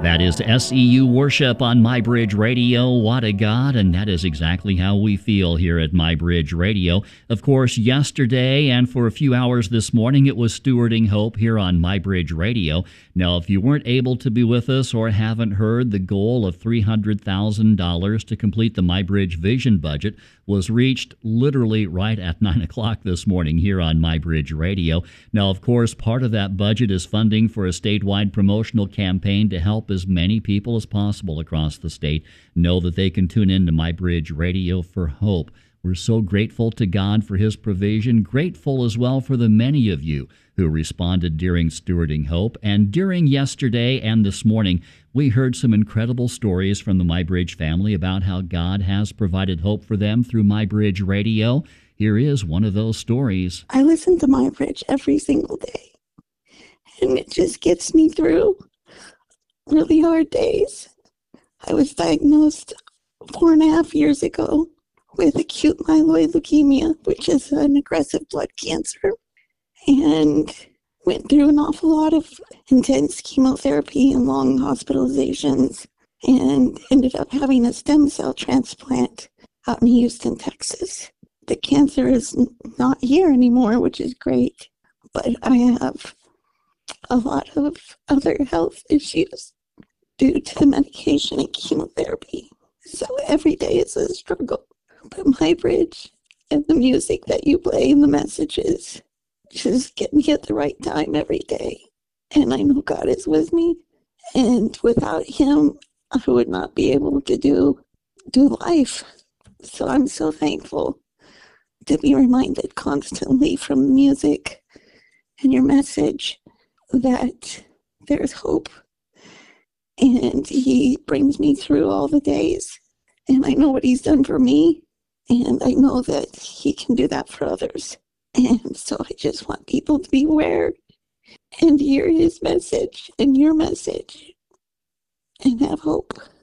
That is SEU Worship on MyBridge Radio. What a God, and that is exactly how we feel here at MyBridge Radio. Of course, yesterday and for a few hours this morning, it was Stewarding Hope here on MyBridge Radio. Now, if you weren't able to be with us or haven't heard, the goal of $300,000 to complete the MyBridge Vision budget was reached literally right at 9 o'clock this morning here on MyBridge Radio. Now, of course, part of that budget is funding for a statewide promotional campaign to help as many people as possible across the state know that they can tune in to MyBridge Radio for hope. We're so grateful to God for His provision, grateful as well for the many of you who responded during Stewarding Hope. And during yesterday and this morning, we heard some incredible stories from the MyBridge family about how God has provided hope for them through MyBridge Radio. Here is one of those stories. I listen to MyBridge every single day, and it just gets me through really hard days. I was diagnosed 4.5 years ago with acute myeloid leukemia, which is an aggressive blood cancer, and went through an awful lot of intense chemotherapy and long hospitalizations, and ended up having a stem cell transplant out in Houston, Texas. The cancer is not here anymore, which is great, but I have a lot of other health issues due to the medication and chemotherapy. So every day is a struggle. But MyBridge and the music that you play and the messages just get me at the right time every day. And I know God is with me. And without Him, I would not be able to do life. So I'm so thankful to be reminded constantly from the music and your message that there's hope. And He brings me through all the days. And I know what He's done for me. And I know that He can do that for others. And so I just want people to be aware and hear His message and your message and have hope.